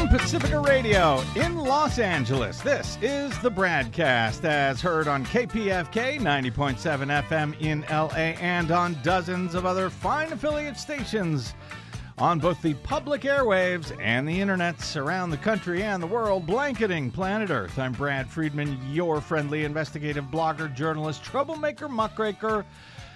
From Pacifica Radio in Los Angeles, this is the Bradcast, as heard on KPFK 90.7 FM in LA and on dozens of other fine affiliate stations on both the public airwaves and the internets around the country and the world, blanketing planet Earth. I'm Brad Friedman, your friendly investigative blogger, journalist, troublemaker, muckraker,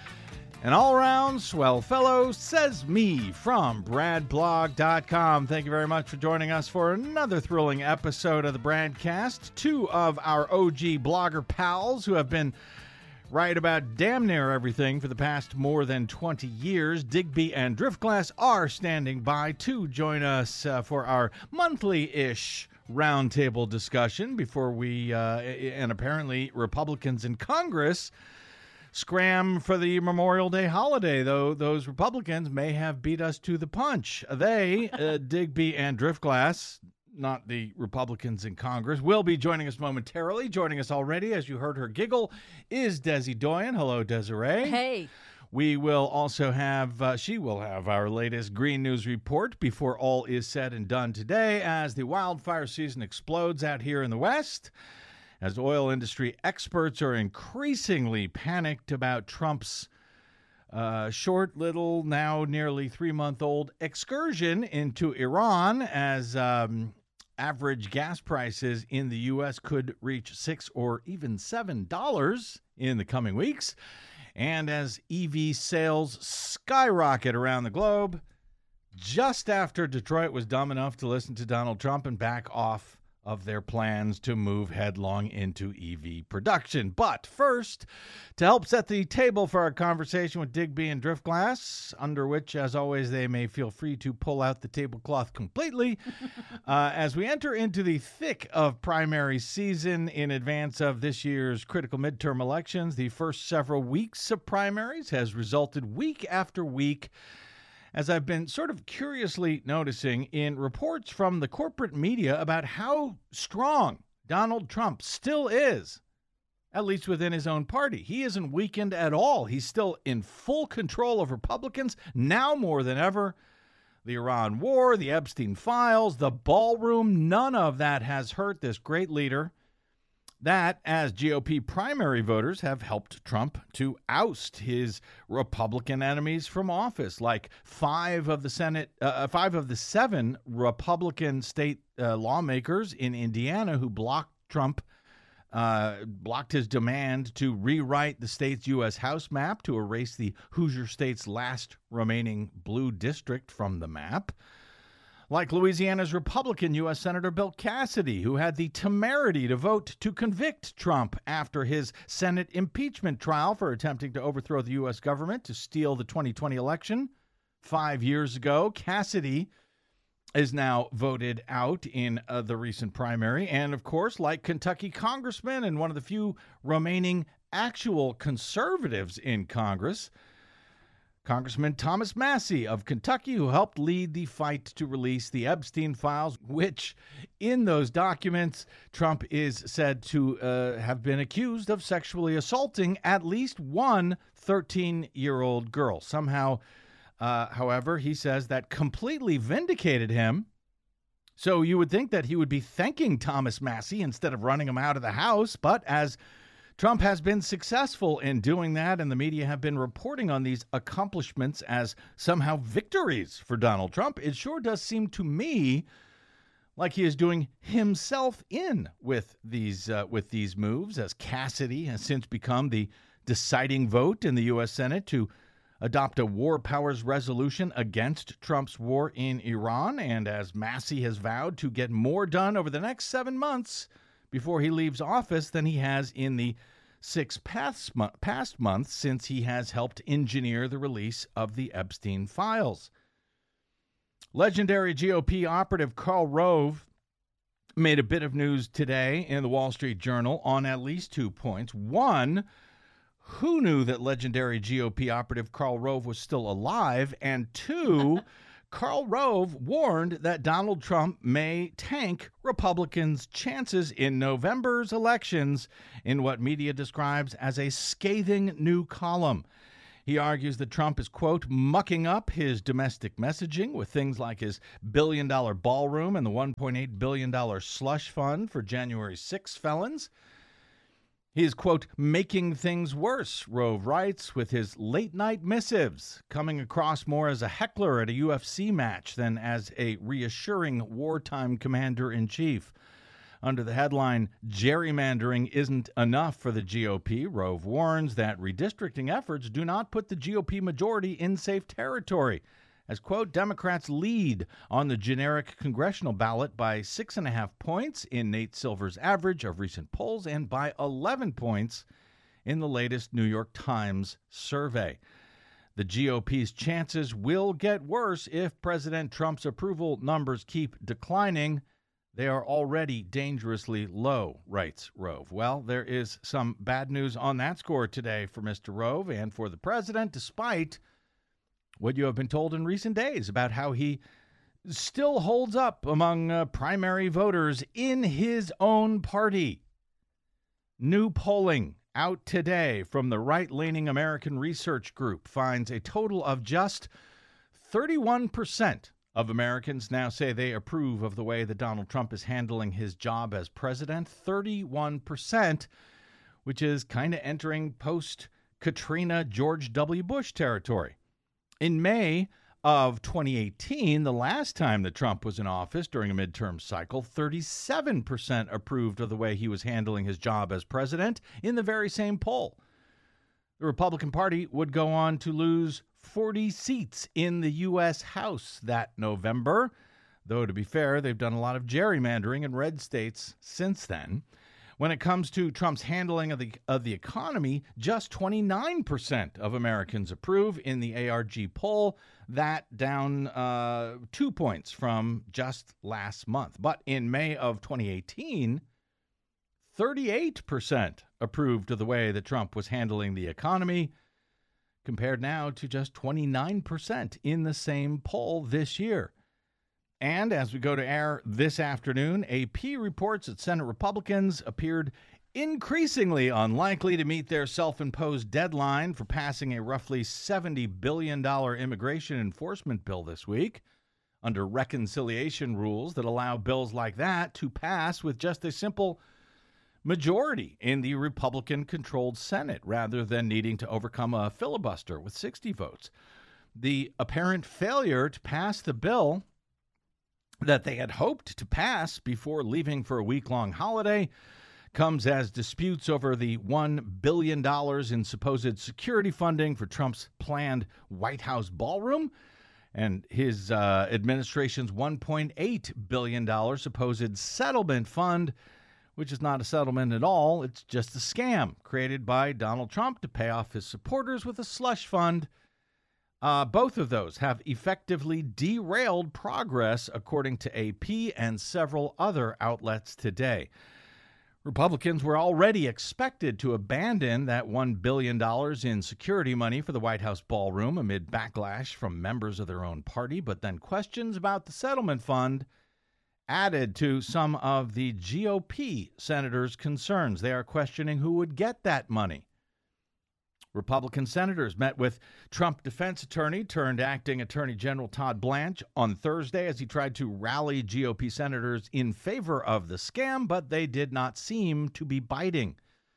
an all-around swell fellow, says me from bradblog.com. Thank you very much for joining us for another thrilling episode of the Bradcast. Two of our OG blogger pals who have been right about damn near everything for the past more than 20 years, Digby and Driftglass, are standing by to join us for our monthly-ish roundtable discussion before we, and apparently Republicans in Congress, scram for the Memorial Day holiday, though those Republicans may have beat us to the punch. They, Digby and Driftglass, not the Republicans in Congress, will be joining us momentarily. Joining us already, as you heard her giggle, is Desi Doyen. Hello, Desiree. Hey. We will also have, she will have our latest Green News report before all is said and done today as the wildfire season explodes out here in the West, as oil industry experts are increasingly panicked about Trump's short little, now nearly 3-month-old excursion into Iran, as average gas prices in the U.S. could reach $6 or even $7 in the coming weeks, and as EV sales skyrocket around the globe, just after Detroit was dumb enough to listen to Donald Trump and back off of their plans to move headlong into EV production. But first, to help set the table for our conversation with Digby and Driftglass, under which, as always, they may feel free to pull out the tablecloth completely, as we enter into the thick of primary season in advance of this year's critical midterm elections. The first several weeks of primaries has resulted week after week, as I've been sort of curiously noticing in reports from the corporate media about how strong Donald Trump still is, at least within his own party. He isn't weakened at all. He's still in full control of Republicans, now more than ever. The Iran war, the Epstein files, the ballroom, none of that has hurt this great leader. That, as GOP primary voters have helped Trump to oust his Republican enemies from office, like five of the 7 Republican state lawmakers in Indiana who blocked his demand to rewrite the state's U.S. House map to erase the Hoosier state's last remaining blue district from the map. Like Louisiana's Republican U.S. Senator Bill Cassidy, who had the temerity to vote to convict Trump after his Senate impeachment trial for attempting to overthrow the U.S. government to steal the 2020 election 5 years ago. Cassidy is now voted out in the recent primary. And, of course, like Kentucky congressman and one of the few remaining actual conservatives in Congress, Congressman Thomas Massie of Kentucky, who helped lead the fight to release the Epstein files, which in those documents, Trump is said to have been accused of sexually assaulting at least one 13-year-old girl. Somehow, however, he says that completely vindicated him. So you would think that he would be thanking Thomas Massie instead of running him out of the House. But as Trump has been successful in doing that, and the media have been reporting on these accomplishments as somehow victories for Donald Trump, it sure does seem to me like he is doing himself in with these moves, as Cassidy has since become the deciding vote in the U.S. Senate to adopt a war powers resolution against Trump's war in Iran, and as Massie has vowed to get more done over the next 7 months before he leaves office than he has in the 6 past months since he has helped engineer the release of the Epstein files. Legendary GOP operative Karl Rove made a bit of news today in the Wall Street Journal on at least 2 points. One, who knew that legendary GOP operative Karl Rove was still alive? And two, Karl Rove warned that Donald Trump may tank Republicans' chances in November's elections in what media describes as a scathing new column. He argues that Trump is, quote, mucking up his domestic messaging with things like his billion-dollar ballroom and the $1.8 billion slush fund for January 6 felons. He is, quote, making things worse, Rove writes, with his late-night missives, coming across more as a heckler at a UFC match than as a reassuring wartime commander-in-chief. Under the headline, Gerrymandering Isn't Enough for the GOP, Rove warns that redistricting efforts do not put the GOP majority in safe territory, as, quote, Democrats lead on the generic congressional ballot by 6.5 points in Nate Silver's average of recent polls and by 11 points in the latest New York Times survey. The GOP's chances will get worse if President Trump's approval numbers keep declining. They are already dangerously low, writes Rove. Well, there is some bad news on that score today for Mr. Rove and for the president, despite what you have been told in recent days about how he still holds up among primary voters in his own party. New polling out today from the right-leaning American Research Group finds a total of just 31% of Americans now say they approve of the way that Donald Trump is handling his job as president. 31%, which is kind of entering post-Katrina George W. Bush territory. In May of 2018, the last time that Trump was in office during a midterm cycle, 37% approved of the way he was handling his job as president in the very same poll. The Republican Party would go on to lose 40 seats in the U.S. House that November, though to be fair, they've done a lot of gerrymandering in red states since then. When it comes to Trump's handling of the economy, just 29% of Americans approve in the ARG poll, that down 2 points from just last month. But in May of 2018, 38% approved of the way that Trump was handling the economy, compared now to just 29% in the same poll this year. And as we go to air this afternoon, AP reports that Senate Republicans appeared increasingly unlikely to meet their self-imposed deadline for passing a roughly $70 billion immigration enforcement bill this week, under reconciliation rules that allow bills like that to pass with just a simple majority in the Republican-controlled Senate, rather than needing to overcome a filibuster with 60 votes. The apparent failure to pass the bill that they had hoped to pass before leaving for a week-long holiday comes as disputes over the $1 billion in supposed security funding for Trump's planned White House ballroom and his administration's $1.8 billion supposed settlement fund, which is not a settlement at all. It's just a scam created by Donald Trump to pay off his supporters with a slush fund. Both of those have effectively derailed progress, according to AP and several other outlets today. Republicans were already expected to abandon that $1 billion in security money for the White House ballroom amid backlash from members of their own party, but then questions about the settlement fund added to some of the GOP senators' concerns. They are questioning who would get that money. Republican senators met with Trump defense attorney turned acting Attorney General Todd Blanche on Thursday as he tried to rally GOP senators in favor of the scam, but they did not seem to be biting.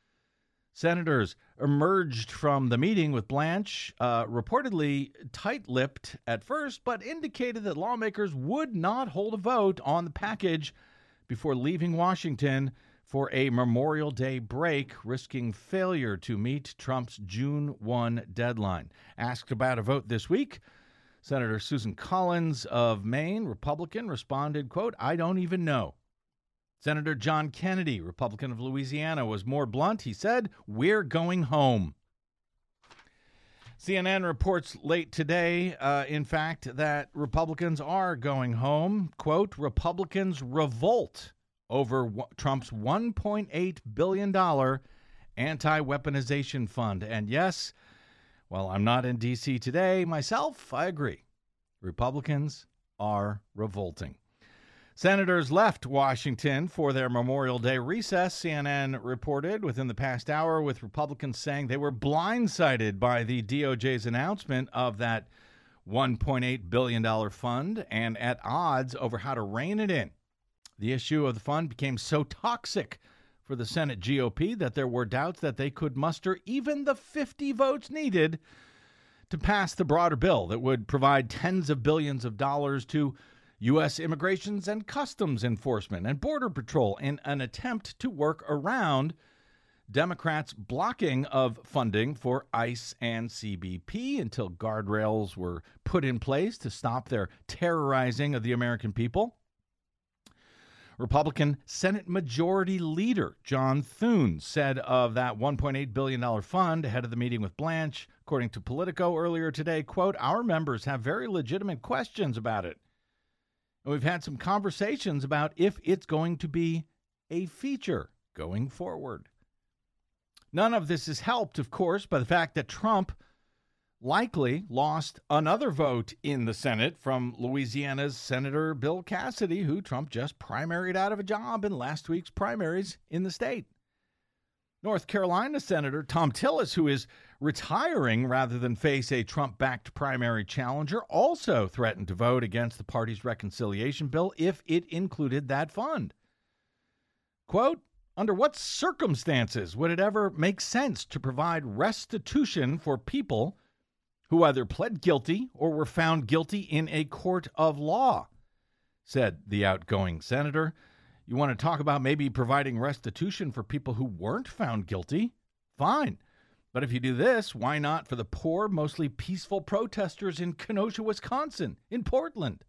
Senators emerged from the meeting with Blanche, reportedly tight-lipped at first, but indicated that lawmakers would not hold a vote on the package before leaving Washington for a Memorial Day break, risking failure to meet Trump's June 1 deadline. Asked about a vote this week, Senator Susan Collins of Maine, Republican, responded, quote, "I don't even know." Senator John Kennedy, Republican of Louisiana, was more blunt. He said, "We're going home." CNN reports late today, in fact, that Republicans are going home. Quote, "Republicans revolt over Trump's $1.8 billion anti-weaponization fund." And yes, while I'm not in D.C. today myself, I agree. Republicans are revolting. Senators left Washington for their Memorial Day recess, CNN reported within the past hour, with Republicans saying they were blindsided by the DOJ's announcement of that $1.8 billion fund and at odds over how to rein it in. The issue of the fund became so toxic for the Senate GOP that there were doubts that they could muster even the 50 votes needed to pass the broader bill that would provide tens of billions of dollars to U.S. Immigration and Customs Enforcement and Border Patrol in an attempt to work around Democrats' blocking of funding for ICE and CBP until guardrails were put in place to stop their terrorizing of the American people. Republican Senate Majority Leader John Thune said of that $1.8 billion fund ahead of the meeting with Blanche, according to Politico earlier today, quote, "Our members have very legitimate questions about it. And we've had some conversations about if it's going to be a feature going forward." None of this is helped, of course, by the fact that Trump likely lost another vote in the Senate from Louisiana's Senator Bill Cassidy, who Trump just primaried out of a job in last week's primaries in the state. North Carolina Senator Thom Tillis, who is retiring rather than face a Trump-backed primary challenger, also threatened to vote against the party's reconciliation bill if it included that fund. Quote, "Under what circumstances would it ever make sense to provide restitution for people who either pled guilty or were found guilty in a court of law?" said the outgoing senator. You want to talk about maybe providing restitution for people who weren't found guilty? Fine. But if you do this, why not for the poor, mostly peaceful protesters in Kenosha, Wisconsin, in Portland?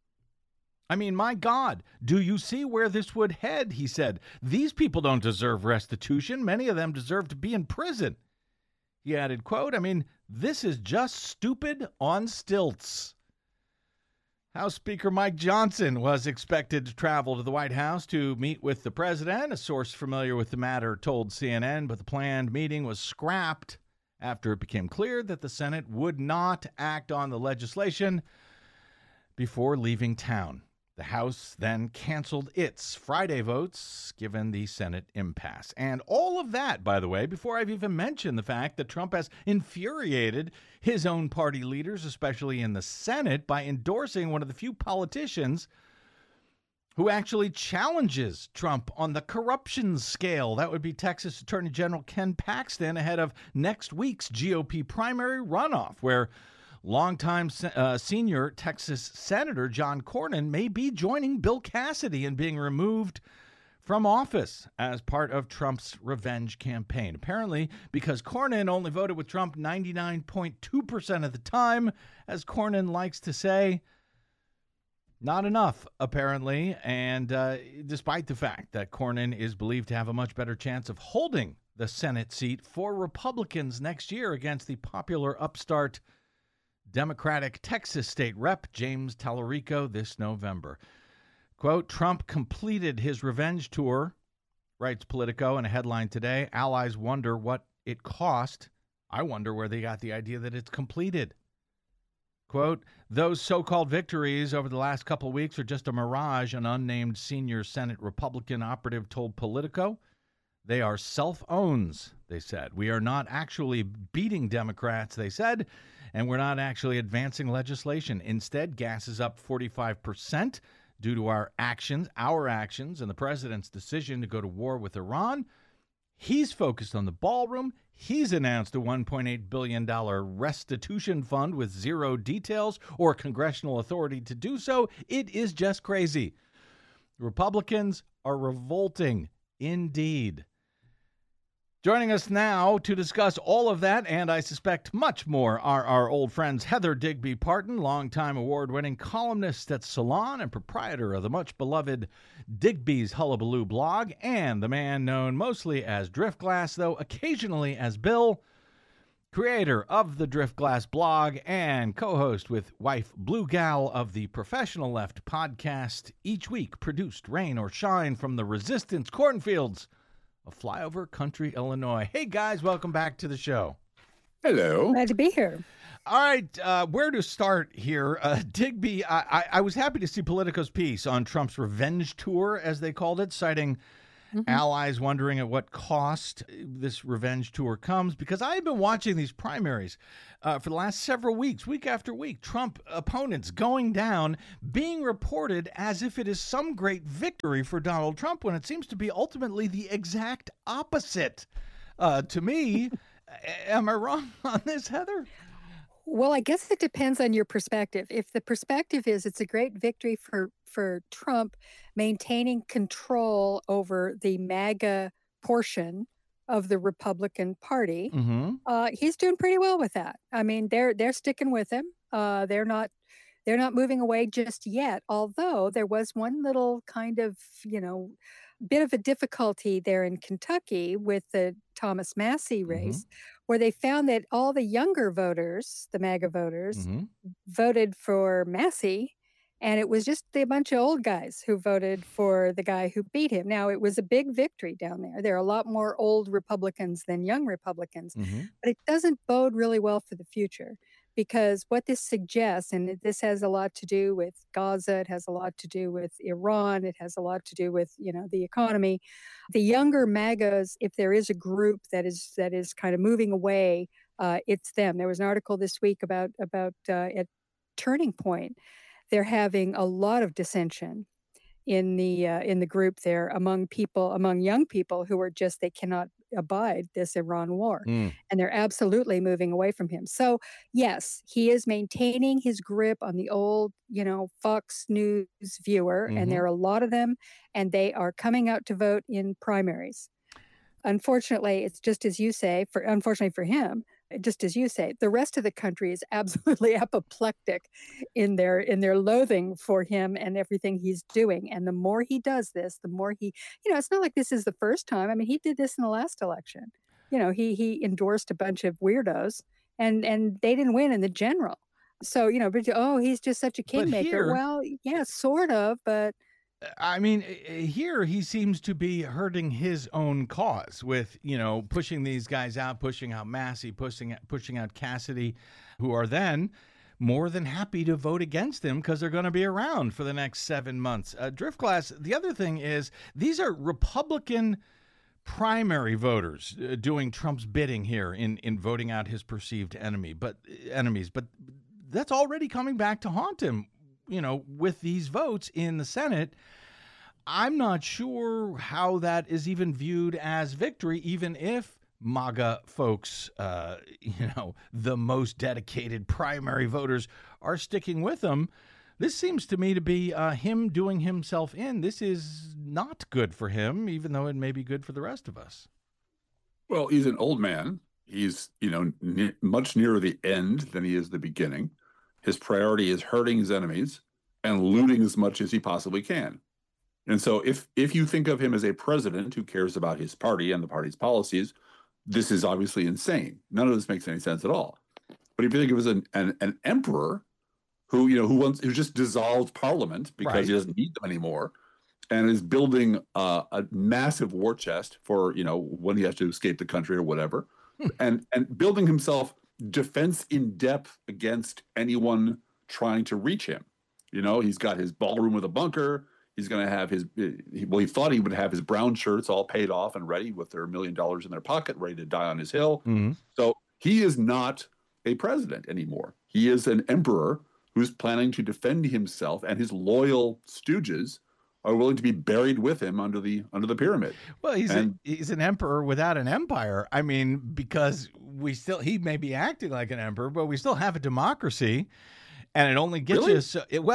I mean, my God, do you see where this would head? He said. These people don't deserve restitution. Many of them deserve to be in prison. He added, quote, "I mean, this is just stupid on stilts." House Speaker Mike Johnson was expected to travel to the White House to meet with the president. A source familiar with the matter told CNN, but the planned meeting was scrapped after it became clear that the Senate would not act on the legislation before leaving town. The House then canceled its Friday votes, given the Senate impasse. And all of that, by the way, before I've even mentioned the fact that Trump has infuriated his own party leaders, especially in the Senate, by endorsing one of the few politicians who actually challenges Trump on the corruption scale. That would be Texas Attorney General Ken Paxton ahead of next week's GOP primary runoff, where longtime senior Texas Senator John Cornyn may be joining Bill Cassidy in being removed from office as part of Trump's revenge campaign. Apparently, because Cornyn only voted with Trump 99.2% of the time, as Cornyn likes to say, not enough, apparently. And despite the fact that Cornyn is believed to have a much better chance of holding the Senate seat for Republicans next year against the popular upstart Democratic Texas state rep James Tallarico this November. Quote, "Trump completed his revenge tour," writes Politico in a headline today. "Allies wonder what it cost. I wonder where they got the idea that it's completed." Quote, "Those so-called victories over the last couple of weeks are just a mirage," an unnamed senior Senate Republican operative told Politico. "They are self-owns," they said. "We are not actually beating Democrats," they said, "and we're not actually advancing legislation. Instead, gas is up 45% due to our actions, and the president's decision to go to war with Iran. He's focused on the ballroom. He's announced a $1.8 billion restitution fund with zero details or congressional authority to do so. It is just crazy. Republicans are revolting indeed." Joining us now to discuss all of that, and I suspect much more, are our old friends Heather Digby Parton, longtime award-winning columnist at Salon and proprietor of the much-beloved Digby's Hullabaloo blog, and the man known mostly as Driftglass, though occasionally as Bill, creator of the Driftglass blog and co-host with wife Blue Gal of the Professional Left podcast, each week produced rain or shine from the Resistance cornfields of Flyover Country, Illinois. Hey, guys, welcome back to the show. Hello. Glad to be here. All right, where to start here? Digby, I was happy to see Politico's piece on Trump's revenge tour, as they called it, citing allies wondering at what cost this revenge tour comes, because I've been watching these primaries for the last several weeks, week after week. Trump opponents going down, being reported as if it is some great victory for Donald Trump, when it seems to be ultimately the exact opposite. To me, am I wrong on this, Heather? Well, I guess it depends on your perspective. If the perspective is it's a great victory for Trump maintaining control over the MAGA portion of the Republican Party, he's doing pretty well with that. I mean, they're sticking with him. They're not moving away just yet. Although there was one little kind of bit of a difficulty there in Kentucky with the Thomas Massie race, where they found that all the younger voters, the MAGA voters, voted for Massie, and it was just a bunch of old guys who voted for the guy who beat him. Now, it was a big victory down there. There are a lot more old Republicans than young Republicans, but it doesn't bode really well for the future. Because what this suggests, and this has a lot to do with Gaza, it has a lot to do with Iran, it has a lot to do with the economy. The younger MAGAs, if there is a group that is kind of moving away, it's them. There was an article this week about at Turning Point, they're having a lot of dissension in the group there among young people who are just they cannot abide this Iran war, and they're absolutely moving away from him. So yes, he is maintaining his grip on the old Fox News viewer, and there are a lot of them, and they are coming out to vote in primaries. Unfortunately, it's just as you say. Unfortunately for him, just as you say, the rest of the country is absolutely apoplectic in their loathing for him and everything he's doing. And the more he does this, the more he, it's not like this is the first time. I mean, he did this in the last election. He endorsed a bunch of weirdos, and they didn't win in the general. So he's just such a kingmaker. Well, yeah, sort of, but. I mean, here he seems to be hurting his own cause with, pushing these guys out, pushing out Massie, pushing out Cassidy, who are then more than happy to vote against him because they're going to be around for the next 7 months. Driftglass, the other thing is these are Republican primary voters doing Trump's bidding here in voting out his perceived enemies. But that's already coming back to haunt him. With these votes in the Senate. I'm not sure how that is even viewed as victory, even if MAGA folks, the most dedicated primary voters are sticking with him. This seems to me to be him doing himself in. This is not good for him, even though it may be good for the rest of us. Well, he's an old man. He's, much nearer the end than he is the beginning. His priority is hurting his enemies and looting as much as he possibly can. And so if you think of him as a president who cares about his party and the party's policies, this is obviously insane. None of this makes any sense at all. But if you think of him as an emperor who just dissolved parliament because he doesn't need them anymore, and is building a massive war chest for when he has to escape the country or whatever, and building himself defense in depth against anyone trying to reach him. He's got his ballroom with a bunker. He's going to have he thought he would have his brown shirts all paid off and ready with their $1 million in their pocket, ready to die on his hill. So he is not a president anymore. He is an emperor who's planning to defend himself, and his loyal stooges are willing to be buried with him under the pyramid. Well, he's an emperor without an empire. I mean, because he may be acting like an emperor, but we still have a democracy, and it only gets us.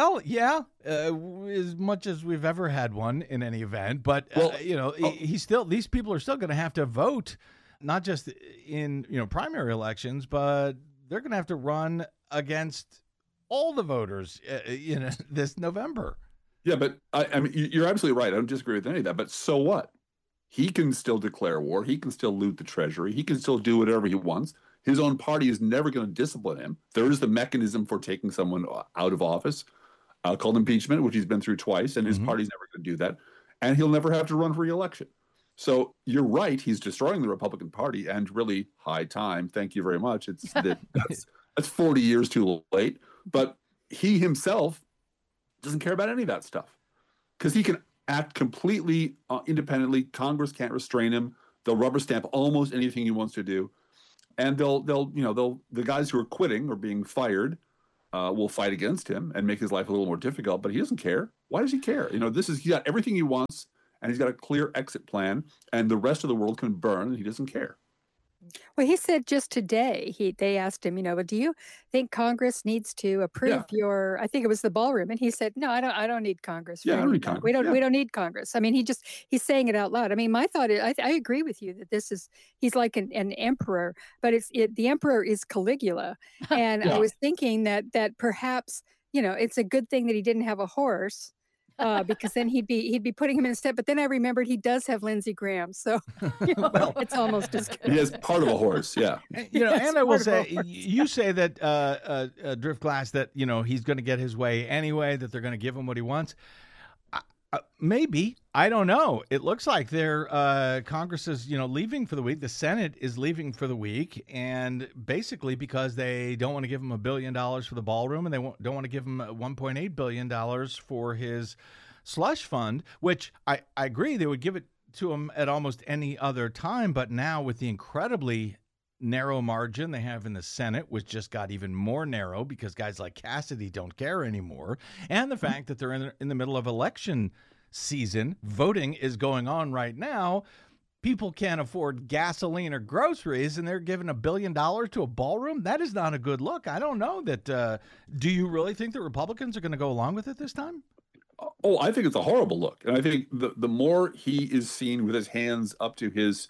As much as we've ever had one in any event. But these people are still going to have to vote, not just in primary elections, but they're going to have to run against all the voters, this November. Yeah, but I mean, you're absolutely right. I don't disagree with any of that. But so what? He can still declare war. He can still loot the treasury. He can still do whatever he wants. His own party is never going to discipline him. There is the mechanism for taking someone out of office, called impeachment, which he's been through twice, and his party's never going to do that. And he'll never have to run for re-election. So you're right. He's destroying the Republican Party, and really high time. Thank you very much. That's 40 years too late. But he himself doesn't care about any of that stuff because he can act completely independently. Congress can't restrain him. They'll rubber stamp almost anything he wants to do. And the guys who are quitting or being fired will fight against him and make his life a little more difficult, but he doesn't care. Why does he care? He got everything he wants and he's got a clear exit plan and the rest of the world can burn and he doesn't care. Well, he said just today, they asked him, but do you think Congress needs to approve your, I think it was the ballroom. And he said, no, I don't need Congress. Yeah, I don't need Congress. We don't need Congress. I mean, he's saying it out loud. I mean, my thought is, I agree with you that he's like an emperor, but the emperor is Caligula. And I was thinking that perhaps, it's a good thing that he didn't have a horse. Because then he'd be putting him in step. But then I remembered he does have Lindsey Graham, so it's almost as good. He has part of a horse, yeah. And I will say, you say that Driftglass that he's going to get his way anyway, that they're going to give him what he wants. Maybe, I don't know. It looks like Congress is leaving for the week. The Senate is leaving for the week, and basically because they don't want to give him $1 billion for the ballroom, and they don't want to give him $1.8 billion for his slush fund, which I agree they would give it to him at almost any other time, but now with the incredibly narrow margin they have in the Senate, which just got even more narrow because guys like Cassidy don't care anymore, and the fact that they're in the middle of election season, voting is going on right now, people can't afford gasoline or groceries, and they're giving $1 billion to a ballroom. That is not a good look. I don't know that. Do you really think the Republicans are going to go along with it this time? Oh, I think it's a horrible look, and I think the more he is seen with his hands up to his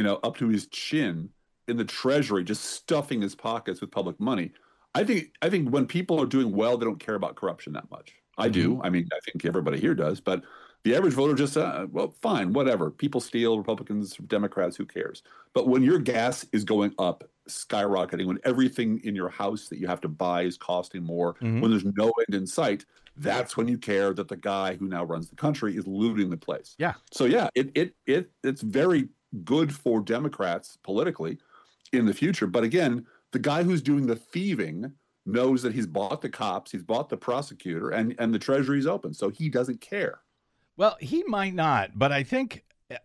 chin in the Treasury, just stuffing his pockets with public money. I think when people are doing well, they don't care about corruption that much. I do. I mean, I think everybody here does, but the average voter just, well, fine, whatever. People steal, Republicans, Democrats, who cares? But when your gas is going up, skyrocketing, when everything in your house that you have to buy is costing more, when there's no end in sight, that's when you care that the guy who now runs the country is looting the place. Yeah. So yeah, it's very good for Democrats politically in the future. But again, the guy who's doing the thieving knows that he's bought the cops, he's bought the prosecutor, and the Treasury's open. So he doesn't care. Well, he might not, but I think,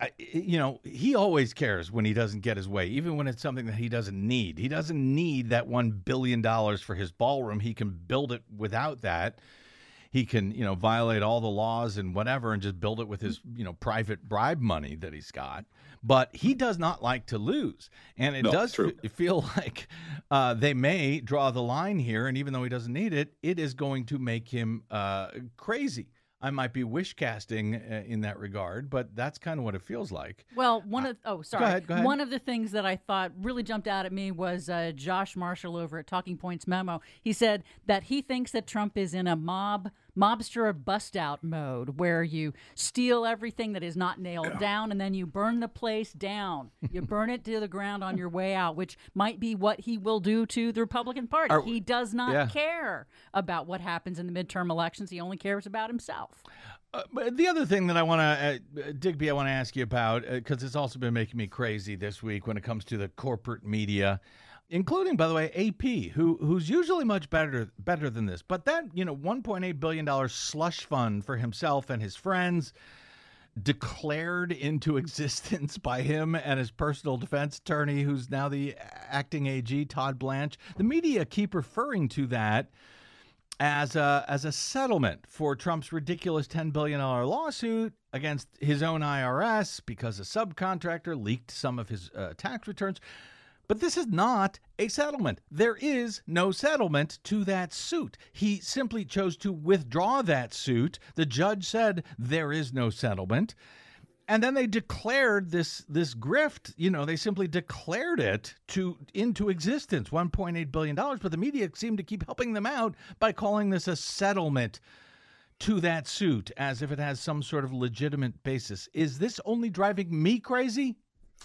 he always cares when he doesn't get his way, even when it's something that he doesn't need. He doesn't need that $1 billion for his ballroom. He can build it without that. He can, violate all the laws and whatever and just build it with his, private bribe money that he's got. But he does not like to lose. And it does feel like they may draw the line here. And even though he doesn't need it, it is going to make him crazy. I might be wish casting in that regard, but that's kind of what it feels like. Well, Go ahead. One of the things that I thought really jumped out at me was Josh Marshall over at Talking Points memo. He said that he thinks that Trump is in a mobster bust out mode where you steal everything that is not nailed down and then you burn the place down. You burn it to the ground on your way out, which might be what he will do to the Republican Party. He does not care about what happens in the midterm elections. He only cares about himself. But the other thing that I want to, Digby, I want to ask you about, because it's also been making me crazy this week when it comes to the corporate media, including, by the way, AP, who's usually much better than this. But that, $1.8 billion slush fund for himself and his friends declared into existence by him and his personal defense attorney, who's now the acting AG, Todd Blanche. The media keep referring to that as a settlement for Trump's ridiculous $10 billion lawsuit against his own IRS because a subcontractor leaked some of his tax returns. But this is not a settlement. There is no settlement to that suit. He simply chose to withdraw that suit. The judge said there is no settlement. And then they declared this grift, they simply declared it into existence, $1.8 billion. But the media seem to keep helping them out by calling this a settlement to that suit, as if it has some sort of legitimate basis. Is this only driving me crazy?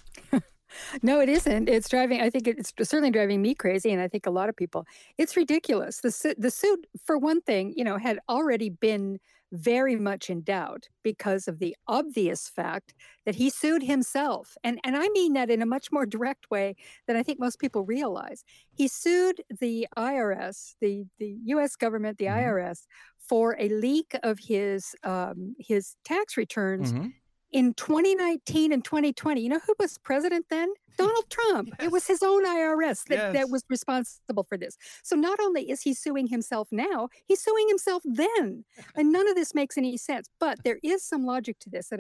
No, it isn't. I think it's certainly driving me crazy, and I think a lot of people. It's ridiculous. The suit, for one thing, had already been very much in doubt because of the obvious fact that he sued himself. And I mean that in a much more direct way than I think most people realize. He sued the IRS, the U.S. government, the IRS, for a leak of his tax returns in 2019 and 2020. You know who was president then? Donald Trump. Yes. It was his own IRS that was responsible for this. So not only is he suing himself now, he's suing himself then. And none of this makes any sense. But there is some logic to this that